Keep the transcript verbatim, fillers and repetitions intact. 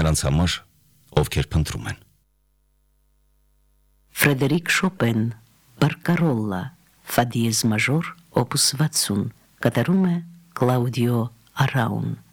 նրանց համար, ովքեր փնտրում են։ Ֆրեդերիկ Շոպեն, Բարկարոլլա, Ֆա դիեզ մաժոր, օպուս վաթսուն, կատարում է Կլաուդիո Արաուն։